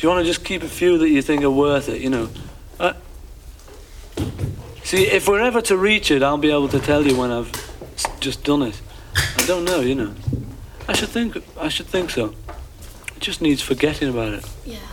you want to just keep a few that you think are worth it, you know. See, if we're ever to reach it, I'll be able to tell you when I've just done it. I don't know, you know. I should think so. It just needs forgetting about it. Yeah.